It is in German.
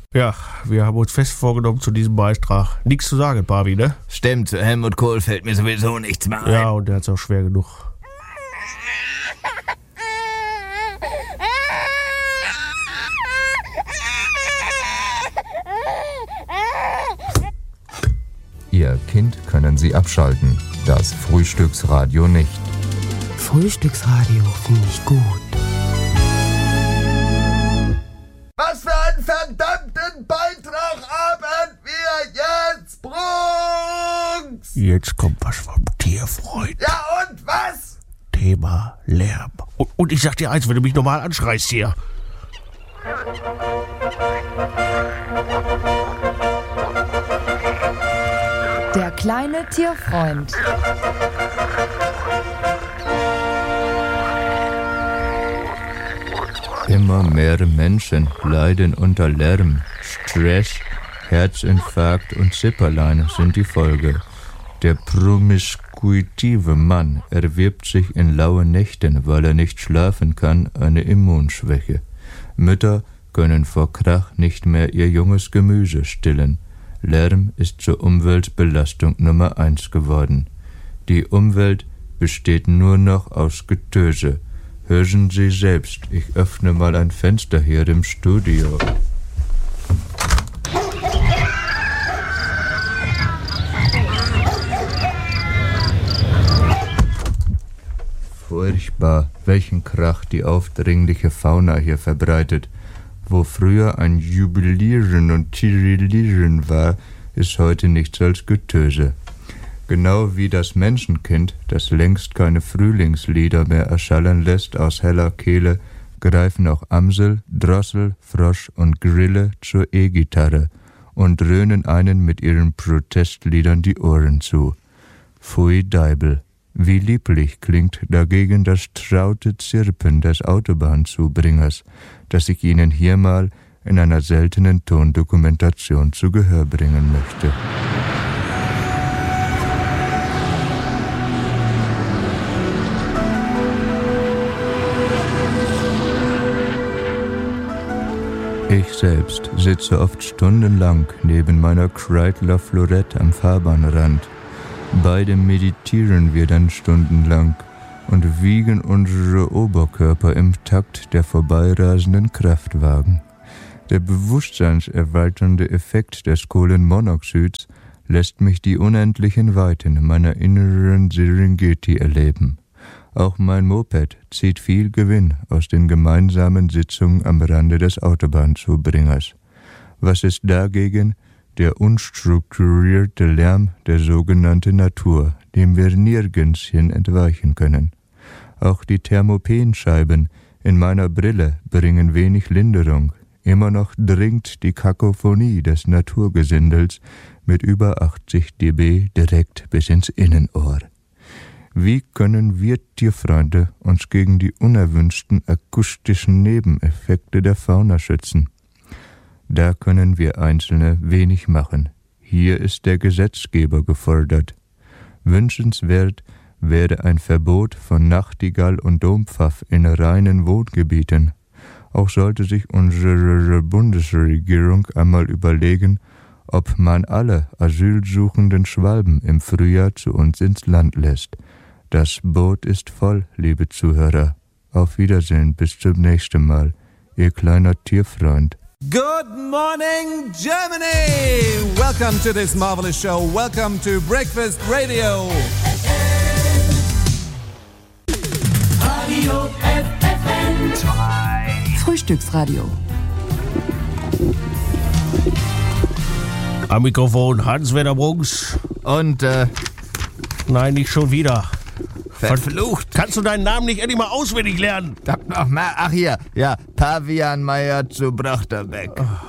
Ja, wir haben uns fest vorgenommen, zu diesem Beitrag nichts zu sagen, Pavi, ne? Stimmt, zu Helmut Kohl fällt mir sowieso nichts mehr ein. Ja, und der hat's auch schwer genug. Ihr Kind können Sie abschalten, das Frühstücksradio nicht. Frühstücksradio finde ich gut. Was für einen verdammten Beitrag haben wir jetzt, Brunks? Jetzt kommt was vom Tierfreund. Ja, und was? Thema Lärm. Und ich sag dir eins, wenn du mich nochmal anschreist hier. Der kleine Tierfreund. Immer mehr Menschen leiden unter Lärm, Stress, Herzinfarkt und Zipperlein sind die Folge. Der promiskuitive Mann erwirbt sich in lauen Nächten, weil er nicht schlafen kann, eine Immunschwäche. Mütter können vor Krach nicht mehr ihr junges Gemüse stillen. Lärm ist zur Umweltbelastung Nummer 1 geworden. Die Umwelt besteht nur noch aus Getöse. Hören Sie selbst, ich öffne mal ein Fenster hier im Studio. Furchtbar, welchen Krach die aufdringliche Fauna hier verbreitet. Wo früher ein Jubilieren und Tirillieren war, ist heute nichts als Getöse. Genau wie das Menschenkind, das längst keine Frühlingslieder mehr erschallen lässt aus heller Kehle, greifen auch Amsel, Drossel, Frosch und Grille zur E-Gitarre und dröhnen einen mit ihren Protestliedern die Ohren zu. Pfui Deibel, wie lieblich klingt dagegen das traute Zirpen des Autobahnzubringers, das ich Ihnen hier mal in einer seltenen Tondokumentation zu Gehör bringen möchte. Ich selbst sitze oft stundenlang neben meiner Kreidler Florette am Fahrbahnrand. Beide meditieren wir dann stundenlang und wiegen unsere Oberkörper im Takt der vorbeirasenden Kraftwagen. Der bewusstseinserweiternde Effekt des Kohlenmonoxids lässt mich die unendlichen Weiten meiner inneren Serengeti erleben. Auch mein Moped zieht viel Gewinn aus den gemeinsamen Sitzungen am Rande des Autobahnzubringers. Was ist dagegen der unstrukturierte Lärm der sogenannten Natur, dem wir nirgends hin entweichen können? Auch die Thermopenscheiben in meiner Brille bringen wenig Linderung. Immer noch dringt die Kakophonie des Naturgesindels mit über 80 dB direkt bis ins Innenohr. Wie können wir Tierfreunde uns gegen die unerwünschten akustischen Nebeneffekte der Fauna schützen? Da können wir Einzelne wenig machen. Hier ist der Gesetzgeber gefordert. Wünschenswert wäre ein Verbot von Nachtigall und Dompfaff in reinen Wohngebieten. Auch sollte sich unsere Bundesregierung einmal überlegen, ob man alle asylsuchenden Schwalben im Frühjahr zu uns ins Land lässt. Das Boot ist voll, liebe Zuhörer. Auf Wiedersehen, bis zum nächsten Mal. Ihr kleiner Tierfreund. Good morning, Germany! Welcome to this marvelous show. Welcome to Breakfast Radio. Radio FFN 2. Frühstücksradio. Am Mikrofon Hans-Werner Brunks. Und, Nein, nicht schon wieder. verflucht. Kannst du deinen Namen nicht endlich mal auswendig lernen? Ach hier, ja, Pavian Meier zu Brachterbeck.